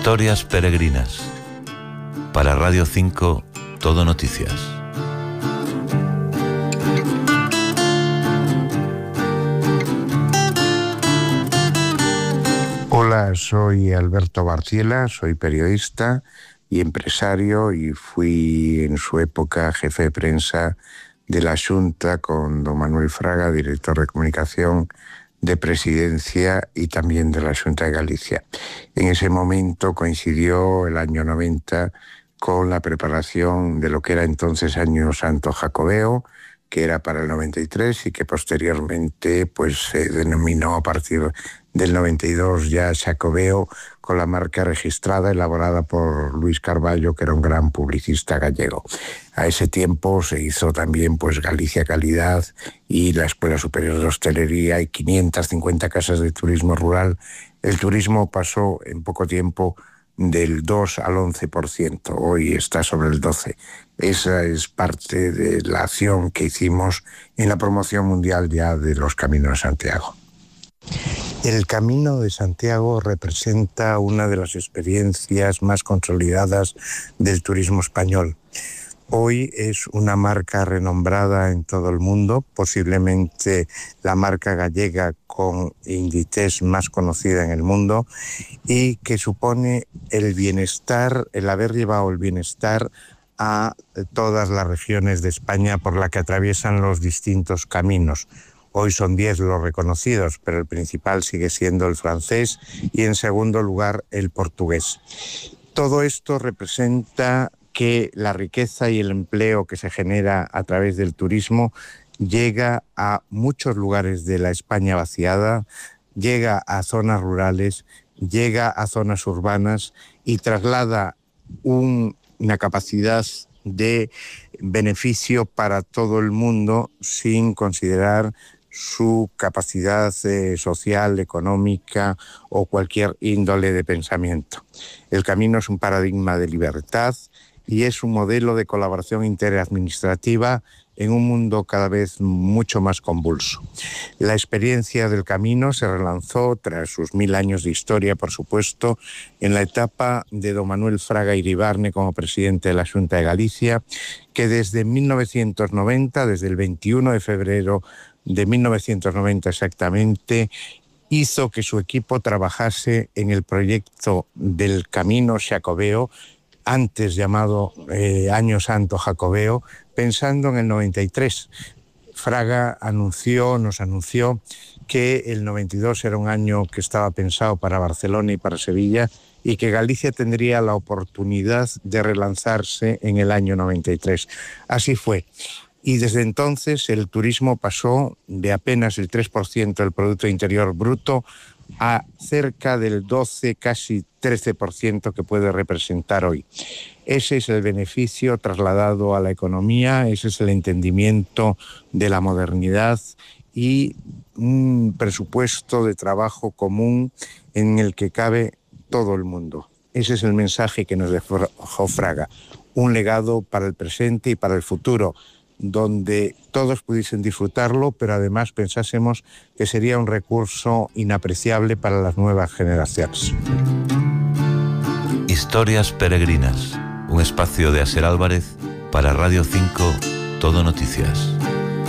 Historias peregrinas. Para Radio 5, Todo Noticias. Hola, soy Alberto Barciela, soy periodista y empresario y fui en su época jefe de prensa de la Xunta con don Manuel Fraga, director de comunicación de Presidencia y también de la Xunta de Galicia. En ese momento coincidió el año 90 con la preparación de lo que era entonces Año Santo Jacobeo, que era para el 93 y que posteriormente pues se denominó a partir del 92 ya Xacobeo, con la marca registrada elaborada por Luis Carballo, que era un gran publicista gallego. A ese tiempo se hizo también pues Galicia Calidad y la Escuela Superior de Hostelería y 550 casas de turismo rural. El turismo pasó en poco tiempo del 2 al 11%, hoy está sobre el 12%. Esa es parte de la acción que hicimos en la promoción mundial ya de los Caminos de Santiago. El Camino de Santiago representa una de las experiencias más consolidadas del turismo español. Hoy es una marca renombrada en todo el mundo, posiblemente la marca gallega con Inditex más conocida en el mundo, y que supone el bienestar, el haber llevado el bienestar a todas las regiones de España por la que atraviesan los distintos caminos. Hoy son 10 los reconocidos, pero el principal sigue siendo el francés y en segundo lugar el portugués. Todo esto representa que la riqueza y el empleo que se genera a través del turismo llega a muchos lugares de la España vaciada, llega a zonas rurales, llega a zonas urbanas y traslada una capacidad de beneficio para todo el mundo sin considerar su capacidad social, económica o cualquier índole de pensamiento. El camino es un paradigma de libertad y es un modelo de colaboración interadministrativa en un mundo cada vez mucho más convulso. La experiencia del camino se relanzó tras sus 1000 años de historia, por supuesto, en la etapa de don Manuel Fraga Iribarne como presidente de la Xunta de Galicia, que desde 1990, desde el 21 de febrero de 1990 exactamente, hizo que su equipo trabajase en el proyecto del Camino Xacobeo, antes llamado Año Santo Jacobeo, pensando en el 93. Fraga nos anunció que el 92 era un año que estaba pensado para Barcelona y para Sevilla y que Galicia tendría la oportunidad de relanzarse en el año 93. Así fue. Y desde entonces el turismo pasó de apenas el 3% del Producto Interior Bruto a cerca del 12, casi 13% que puede representar hoy. Ese es el beneficio trasladado a la economía, ese es el entendimiento de la modernidad y un presupuesto de trabajo común en el que cabe todo el mundo. Ese es el mensaje que nos dejó Fraga, un legado para el presente y para el futuro, donde todos pudiesen disfrutarlo, pero además pensásemos que sería un recurso inapreciable para las nuevas generaciones. Historias peregrinas, un espacio de Aser Álvarez para Radio 5, Todo Noticias.